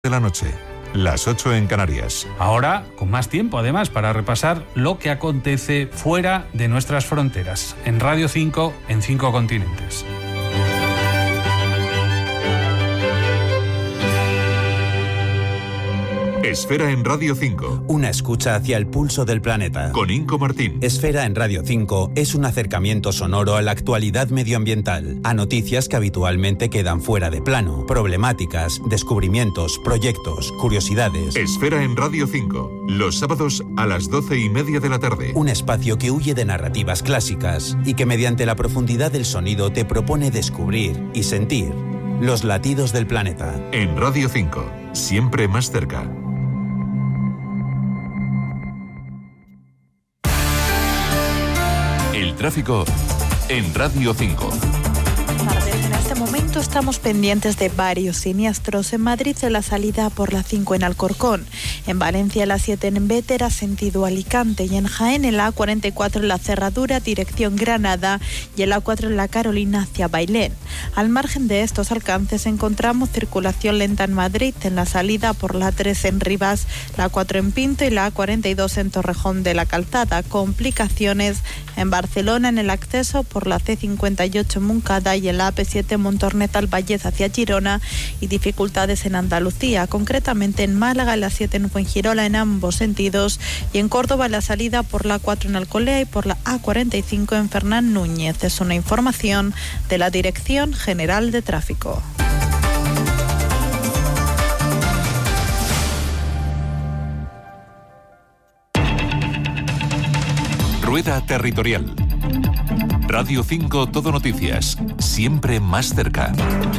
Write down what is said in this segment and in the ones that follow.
de la noche, las 8 en Canarias. Ahora, con más tiempo además, para repasar lo que acontece fuera de nuestras fronteras. En Radio 5, en 5 continentes. Esfera en Radio 5. Una escucha hacia el pulso del planeta. Con Inco Martín. Esfera en Radio 5 es un acercamiento sonoro a la actualidad medioambiental, a noticias que habitualmente quedan fuera de plano, problemáticas, descubrimientos, proyectos, curiosidades. Esfera en Radio 5, los sábados a las 12:30 de la tarde. Un espacio que huye de narrativas clásicas y que mediante la profundidad del sonido te propone descubrir y sentir los latidos del planeta. En Radio 5, siempre más cerca. El tráfico en Radio 5. En este momento estamos pendientes de varios siniestros. En Madrid, en la salida por la 5 en Alcorcón. En Valencia, la 7 en Bétera, sentido Alicante. Y en Jaén, en la A44 en la Cerradura, dirección Granada. Y en la A4 en la Carolina, hacia Bailén. Al margen de estos alcances, encontramos circulación lenta en Madrid, en la salida por la 3 en Rivas, la A4 en Pinto y la A42 en Torrejón de la Calzada. Complicaciones en Barcelona, en el acceso por la C58 en Montcada y en la AP7 Montornet al Vallés hacia Girona, y dificultades en Andalucía, concretamente en Málaga, en la 7 en Fuengirola en ambos sentidos, y en Córdoba la salida por la 4 en Alcolea y por la A45 en Fernán Núñez. Es una información de la Dirección General de Tráfico. Rueda Territorial. Radio 5 Todo Noticias, siempre más cerca.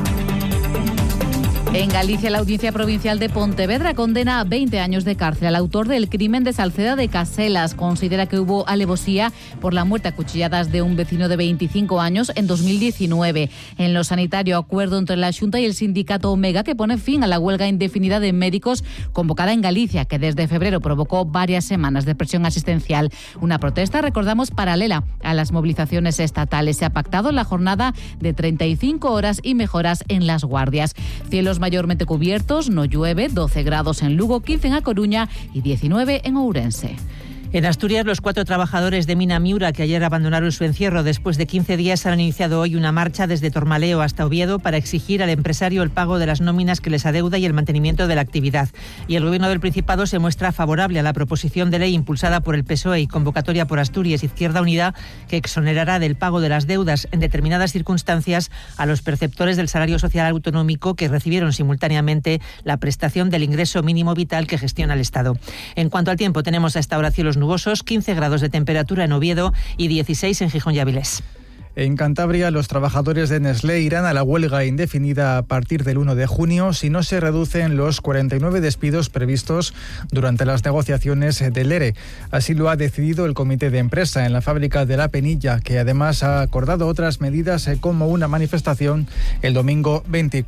En Galicia, la Audiencia Provincial de Pontevedra condena a 20 años de cárcel al autor del crimen de Salceda de Caselas. Considera que hubo alevosía por la muerte a cuchilladas de un vecino de 25 años en 2019. En lo sanitario, acuerdo entre la Xunta y el sindicato Omega que pone fin a la huelga indefinida de médicos convocada en Galicia, que desde febrero provocó varias semanas de presión asistencial. Una protesta, recordamos, paralela a las movilizaciones estatales. Se ha pactado la jornada de 35 horas y mejoras en las guardias. Cielos mayormente cubiertos, no llueve, 12 grados en Lugo, 15 en A Coruña y 19 en Ourense. En Asturias, los 4 trabajadores de Mina Miura, que ayer abandonaron su encierro después de 15 días, han iniciado hoy una marcha desde Tormaleo hasta Oviedo para exigir al empresario el pago de las nóminas que les adeuda y el mantenimiento de la actividad. Y el Gobierno del Principado se muestra favorable a la proposición de ley impulsada por el PSOE y convocatoria por Asturias Izquierda Unida, que exonerará del pago de las deudas en determinadas circunstancias a los perceptores del salario social autonómico que recibieron simultáneamente la prestación del ingreso mínimo vital que gestiona el Estado. En cuanto al tiempo, tenemos a esta hora cielos nubosos, 15 grados de temperatura en Oviedo y 16 en Gijón y Avilés. En Cantabria, los trabajadores de Nestlé irán a la huelga indefinida a partir del 1 de junio si no se reducen los 49 despidos previstos durante las negociaciones del ERE. Así lo ha decidido el comité de empresa en la fábrica de La Penilla, que además ha acordado otras medidas como una manifestación el domingo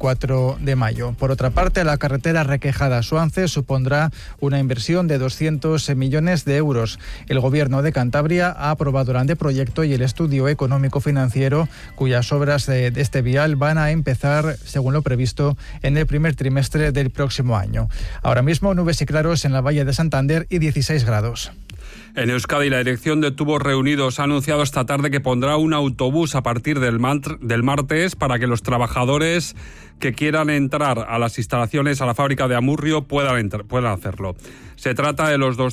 24 de mayo. Por otra parte, la carretera Requejada-Suance supondrá una inversión de 200 millones de euros. El Gobierno de Cantabria ha aprobado el anteproyecto y el estudio económico financiero, cuyas obras de este vial van a empezar, según lo previsto, en el primer trimestre del próximo año. Ahora mismo, nubes y claros en la Valle de Santander y 16 grados. En Euskadi, la Dirección de Tubos Reunidos ha anunciado esta tarde que pondrá un autobús a partir del martes para que los trabajadores que quieran entrar a las instalaciones, a la fábrica de Amurrio, puedan hacerlo. Se trata de los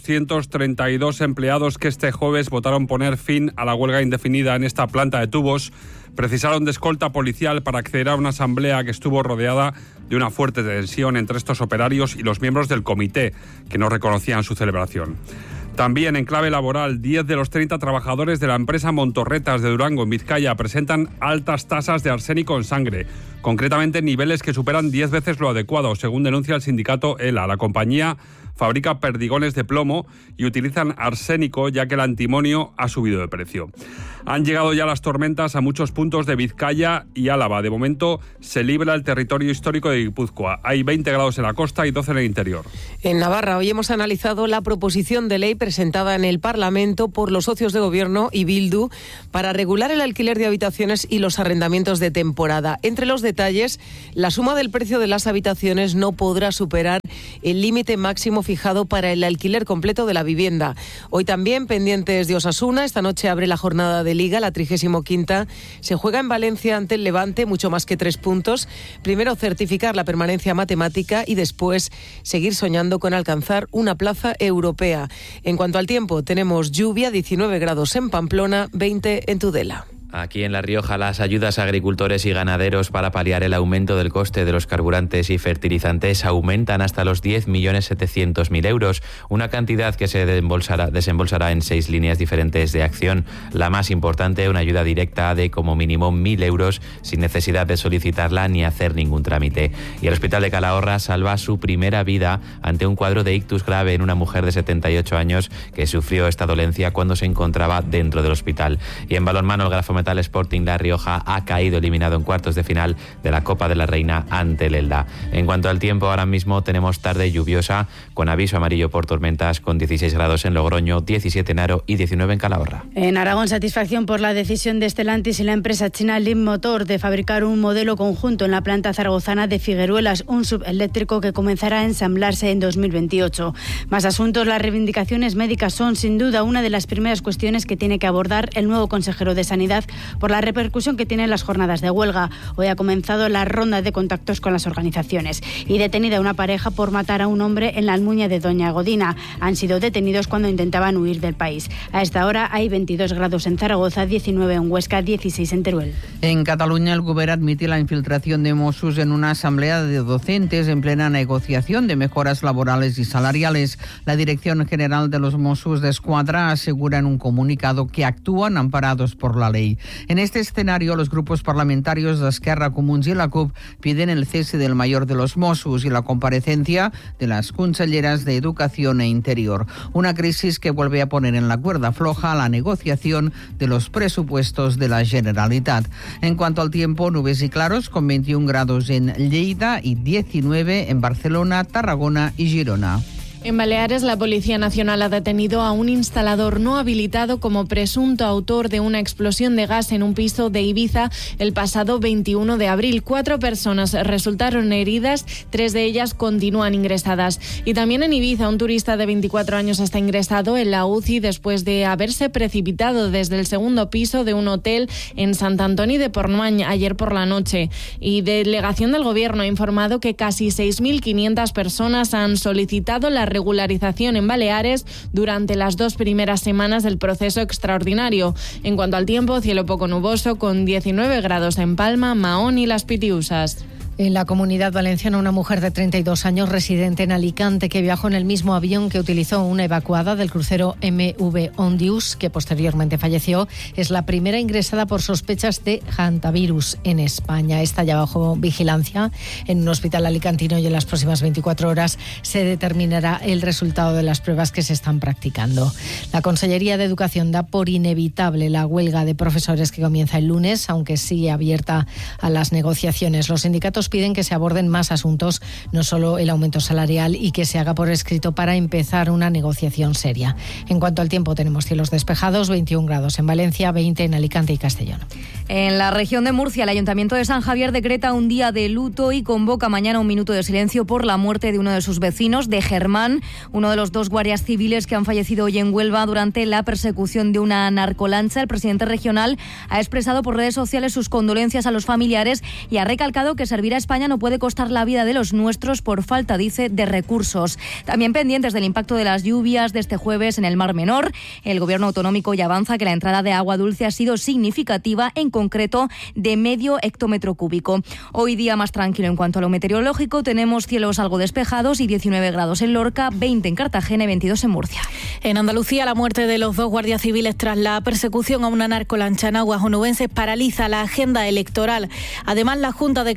232 empleados que este jueves votaron poner fin a la huelga indefinida en esta planta de tubos. Precisaron de escolta policial para acceder a una asamblea que estuvo rodeada de una fuerte tensión entre estos operarios y los miembros del comité, que no reconocían su celebración. También en clave laboral, 10 de los 30 trabajadores de la empresa Montorretas de Durango, en Vizcaya, presentan altas tasas de arsénico en sangre, concretamente niveles que superan 10 veces lo adecuado, según denuncia el sindicato ELA. La compañía fabrica perdigones de plomo y utilizan arsénico, ya que el antimonio ha subido de precio. Han llegado ya las tormentas a muchos puntos de Vizcaya y Álava. De momento se libra el territorio histórico de Guipúzcoa. Hay 20 grados en la costa y 12 en el interior. En Navarra, hoy hemos analizado la proposición de ley presentada en el Parlamento por los socios de Gobierno y Bildu para regular el alquiler de habitaciones y los arrendamientos de temporada. Entre los detalles, la suma del precio de las habitaciones no podrá superar el límite máximo fijado para el alquiler completo de la vivienda. Hoy también pendientes de Osasuna. Esta noche abre la jornada de Liga, la 35ª. Se juega en Valencia ante el Levante, mucho más que 3 puntos. Primero certificar la permanencia matemática y después seguir soñando con alcanzar una plaza europea. En cuanto al tiempo, tenemos lluvia, 19 grados en Pamplona, 20 en Tudela. Aquí en La Rioja, las ayudas a agricultores y ganaderos para paliar el aumento del coste de los carburantes y fertilizantes aumentan hasta los 10.700.000 euros, una cantidad que se desembolsará en 6 líneas diferentes de acción. La más importante, una ayuda directa de como mínimo 1.000 euros sin necesidad de solicitarla ni hacer ningún trámite. Y el Hospital de Calahorra salva su primera vida ante un cuadro de ictus grave en una mujer de 78 años que sufrió esta dolencia cuando se encontraba dentro del hospital. Y en balonmano, el Grafometal Sporting La Rioja ha caído eliminado en cuartos de final de la Copa de la Reina ante el Elda. En cuanto al tiempo, ahora mismo tenemos tarde lluviosa con aviso amarillo por tormentas, con 16 grados en Logroño, 17 en Haro y 19 en Calahorra. En Aragón, satisfacción por la decisión de Stellantis y la empresa china Leapmotor de fabricar un modelo conjunto en la planta zaragozana de Figueruelas, un subeléctrico que comenzará a ensamblarse en 2028. Más asuntos, las reivindicaciones médicas son sin duda una de las primeras cuestiones que tiene que abordar el nuevo consejero de Sanidad por la repercusión que tienen las jornadas de huelga. Hoy ha comenzado la ronda de contactos con las organizaciones. Y detenida una pareja por matar a un hombre en la Almuña de Doña Godina. Han sido detenidos cuando intentaban huir del país. A esta hora hay 22 grados en Zaragoza, 19 en Huesca, 16 en Teruel. En Cataluña, el Govern admite la infiltración de Mossos en una asamblea de docentes en plena negociación de mejoras laborales y salariales. La Dirección General de los Mossos d'Esquadra asegura en un comunicado que actúan amparados por la ley. En este escenario, los grupos parlamentarios de Esquerra, Comuns y la CUP piden el cese del mayor de los Mossos y la comparecencia de las conselleras de Educación e Interior. Una crisis que vuelve a poner en la cuerda floja la negociación de los presupuestos de la Generalitat. En cuanto al tiempo, nubes y claros con 21 grados en Lleida y 19 en Barcelona, Tarragona y Girona. En Baleares, la Policía Nacional ha detenido a un instalador no habilitado como presunto autor de una explosión de gas en un piso de Ibiza el pasado 21 de abril. 4 personas resultaron heridas, 3 de ellas continúan ingresadas. Y también en Ibiza, un turista de 24 años está ingresado en la UCI después de haberse precipitado desde el segundo piso de un hotel en Sant Antoni de Portmany ayer por la noche. Y delegación del Gobierno ha informado que casi 6.500 personas han solicitado la regularización en Baleares durante las 2 primeras semanas del proceso extraordinario. En cuanto al tiempo, cielo poco nuboso con 19 grados en Palma, Mahón y Las Pitiusas. En la Comunidad Valenciana, una mujer de 32 años residente en Alicante que viajó en el mismo avión que utilizó una evacuada del crucero MV Ondius, que posteriormente falleció, es la primera ingresada por sospechas de hantavirus en España. Está ya bajo vigilancia en un hospital alicantino y en las próximas 24 horas se determinará el resultado de las pruebas que se están practicando. La Consellería de Educación da por inevitable la huelga de profesores que comienza el lunes, aunque sigue abierta a las negociaciones. Los sindicatos piden que se aborden más asuntos, no solo el aumento salarial, y que se haga por escrito para empezar una negociación seria. En cuanto al tiempo, tenemos cielos despejados, 21 grados en Valencia, 20 en Alicante y Castellón. En la región de Murcia, el Ayuntamiento de San Javier decreta un día de luto y convoca mañana un minuto de silencio por la muerte de uno de sus vecinos, de Germán, uno de los 2 guardias civiles que han fallecido hoy en Huelva durante la persecución de una narcolancha. El presidente regional ha expresado por redes sociales sus condolencias a los familiares y ha recalcado que servir a España no puede costar la vida de los nuestros por falta, dice, de recursos. También pendientes del impacto de las lluvias de este jueves en el Mar Menor, el Gobierno autonómico ya avanza que la entrada de agua dulce ha sido significativa, en concreto de medio hectómetro cúbico. Hoy día más tranquilo en cuanto a lo meteorológico, tenemos cielos algo despejados y 19 grados en Lorca, 20 en Cartagena y 22 en Murcia. En Andalucía, la muerte de los 2 guardias civiles tras la persecución a una narcolancha en aguas onubenses paraliza la agenda electoral. Además, la Junta decretará el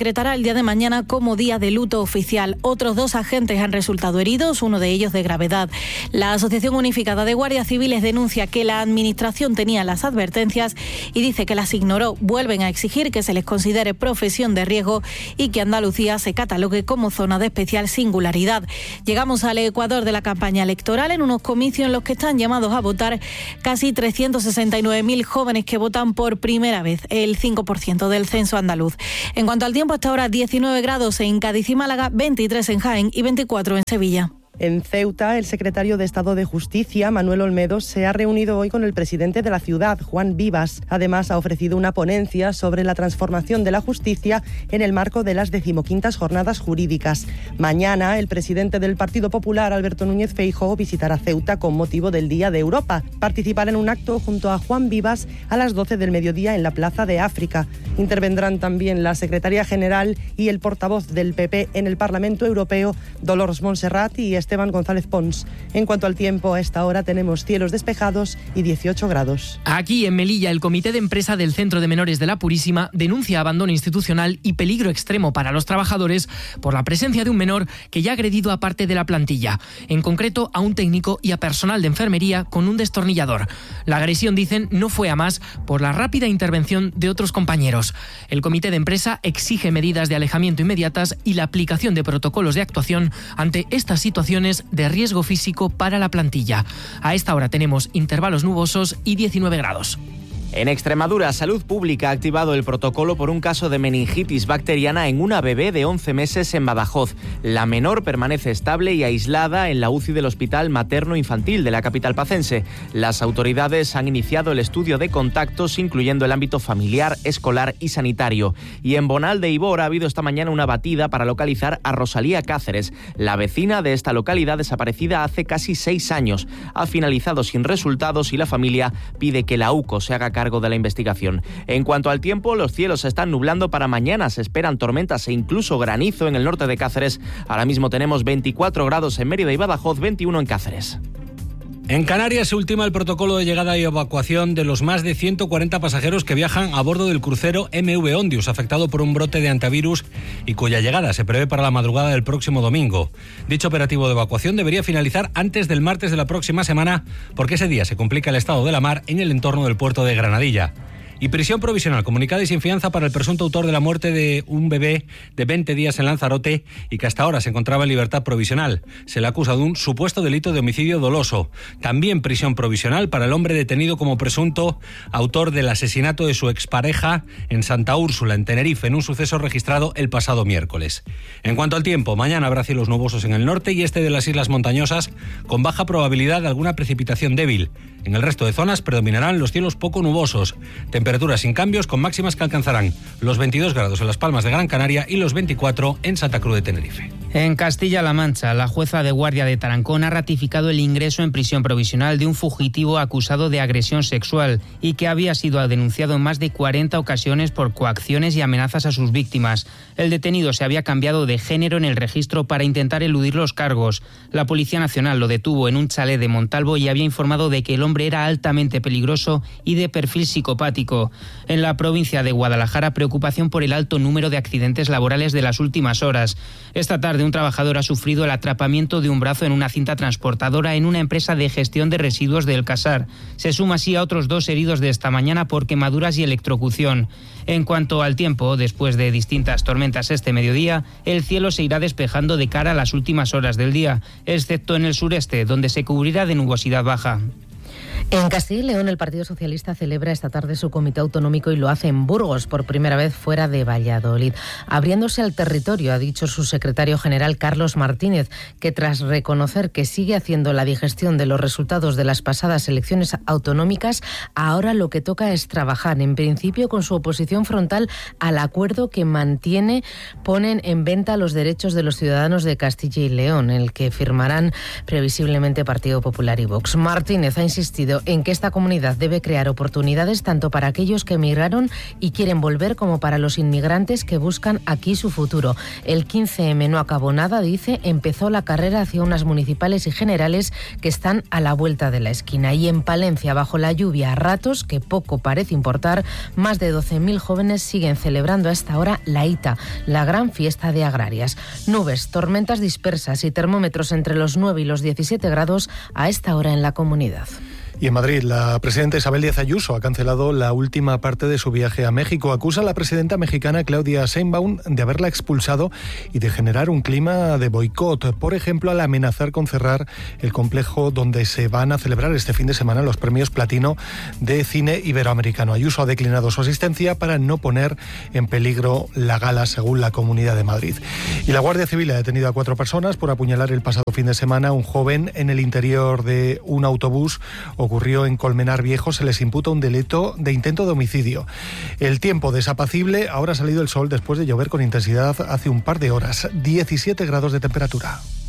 día de mañana como día de luto oficial. Otros 2 agentes han resultado heridos, uno de ellos de gravedad. La Asociación Unificada de Guardias Civiles denuncia que la Administración tenía las advertencias y dice que las ignoró. Vuelven a exigir que se les considere profesión de riesgo y que Andalucía se catalogue como zona de especial singularidad. Llegamos al Ecuador de la campaña electoral en unos comicios en los que están llamados a votar casi 369.000 jóvenes que votan por primera vez, el 5% del censo andaluz. En cuanto al tiempo, hasta ahora 19 grados en Cádiz y Málaga, 23 en Jaén y 24 en Sevilla. En Ceuta, el secretario de Estado de Justicia, Manuel Olmedo, se ha reunido hoy con el presidente de la ciudad, Juan Vivas. Además, ha ofrecido una ponencia sobre la transformación de la justicia en el marco de las 15º Jornadas Jurídicas. Mañana, el presidente del Partido Popular, Alberto Núñez Feijóo, visitará Ceuta con motivo del Día de Europa. Participará en un acto junto a Juan Vivas a las 12 del mediodía en la Plaza de África. Intervendrán también la secretaria general y el portavoz del PP en el Parlamento Europeo, Dolors Montserrat, y Esteban González Pons. En cuanto al tiempo, a esta hora tenemos cielos despejados y 18 grados. Aquí en Melilla, el Comité de Empresa del Centro de Menores de la Purísima denuncia abandono institucional y peligro extremo para los trabajadores por la presencia de un menor que ya ha agredido a parte de la plantilla, en concreto a un técnico y a personal de enfermería con un destornillador. La agresión, dicen, no fue a más por la rápida intervención de otros compañeros. El Comité de Empresa exige medidas de alejamiento inmediatas y la aplicación de protocolos de actuación ante estas situaciones de riesgo físico para la plantilla. A esta hora tenemos intervalos nubosos y 19 grados. En Extremadura, Salud Pública ha activado el protocolo por un caso de meningitis bacteriana en una bebé de 11 meses en Badajoz. La menor permanece estable y aislada en la UCI del Hospital Materno-Infantil de la capital pacense. Las autoridades han iniciado el estudio de contactos, incluyendo el ámbito familiar, escolar y sanitario. Y en Bonal de Ibor ha habido esta mañana una batida para localizar a Rosalía Cáceres, la vecina de esta localidad desaparecida hace casi 6 años. Ha finalizado sin resultados y la familia pide que la UCO se haga cargo de la investigación. En cuanto al tiempo, los cielos se están nublando para mañana. Se esperan tormentas e incluso granizo en el norte de Cáceres. Ahora mismo tenemos 24 grados en Mérida y Badajoz, 21 en Cáceres. En Canarias se ultima el protocolo de llegada y evacuación de los más de 140 pasajeros que viajan a bordo del crucero MV Ondius, afectado por un brote de antivirus y cuya llegada se prevé para la madrugada del próximo domingo. Dicho operativo de evacuación debería finalizar antes del martes de la próxima semana, porque ese día se complica el estado de la mar en el entorno del puerto de Granadilla. Y prisión provisional comunicada y sin fianza para el presunto autor de la muerte de un bebé de 20 días en Lanzarote y que hasta ahora se encontraba en libertad provisional. Se le acusa de un supuesto delito de homicidio doloso. También prisión provisional para el hombre detenido como presunto autor del asesinato de su expareja en Santa Úrsula, en Tenerife, en un suceso registrado el pasado miércoles. En cuanto al tiempo, mañana habrá cielos nubosos en el norte y este de las islas montañosas, con baja probabilidad de alguna precipitación débil. En el resto de zonas predominarán los cielos poco nubosos. Temperaturas sin cambios, con máximas que alcanzarán los 22 grados en Las Palmas de Gran Canaria y los 24 en Santa Cruz de Tenerife. En Castilla-La Mancha, la jueza de guardia de Tarancón ha ratificado el ingreso en prisión provisional de un fugitivo acusado de agresión sexual y que había sido denunciado en más de 40 ocasiones por coacciones y amenazas a sus víctimas. El detenido se había cambiado de género en el registro para intentar eludir los cargos. La Policía Nacional lo detuvo en un chalet de Montalvo y había informado de que el hombre era altamente peligroso y de perfil psicopático. En la provincia de Guadalajara, preocupación por el alto número de accidentes laborales de las últimas horas. Esta tarde un trabajador ha sufrido el atrapamiento de un brazo en una cinta transportadora en una empresa de gestión de residuos de El Casar. Se suma así a otros 2 heridos de esta mañana por quemaduras y electrocución. En cuanto al tiempo, después de distintas tormentas este mediodía, el cielo se irá despejando de cara a las últimas horas del día, excepto en el sureste, donde se cubrirá de nubosidad baja. En Castilla y León, el Partido Socialista celebra esta tarde su comité autonómico y lo hace en Burgos, por primera vez fuera de Valladolid. Abriéndose al territorio, ha dicho su secretario general Carlos Martínez, que tras reconocer que sigue haciendo la digestión de los resultados de las pasadas elecciones autonómicas, ahora lo que toca es trabajar, en principio con su oposición frontal al acuerdo que ponen en venta los derechos de los ciudadanos de Castilla y León, el que firmarán previsiblemente Partido Popular y Vox. Martínez ha insistido coincidido en que esta comunidad debe crear oportunidades tanto para aquellos que emigraron y quieren volver como para los inmigrantes que buscan aquí su futuro. El 15M no acabó nada, dice, empezó la carrera hacia unas municipales y generales que están a la vuelta de la esquina. Y en Palencia, bajo la lluvia a ratos, que poco parece importar, más de 12.000 jóvenes siguen celebrando a esta hora la ITA, la gran fiesta de agrarias. Nubes, tormentas dispersas y termómetros entre los 9 y los 17 grados a esta hora en la comunidad. Y en Madrid, la presidenta Isabel Díaz Ayuso ha cancelado la última parte de su viaje a México. Acusa a la presidenta mexicana Claudia Sheinbaum de haberla expulsado y de generar un clima de boicot. Por ejemplo, al amenazar con cerrar el complejo donde se van a celebrar este fin de semana los premios Platino de cine iberoamericano. Ayuso ha declinado su asistencia para no poner en peligro la gala, según la Comunidad de Madrid. Y la Guardia Civil ha detenido a 4 personas por apuñalar el pasado fin de semana a un joven en el interior de un autobús. Ocurrió en Colmenar Viejo, se les imputa un delito de intento de homicidio. El tiempo desapacible, ahora ha salido el sol después de llover con intensidad hace un par de horas. 17 grados de temperatura.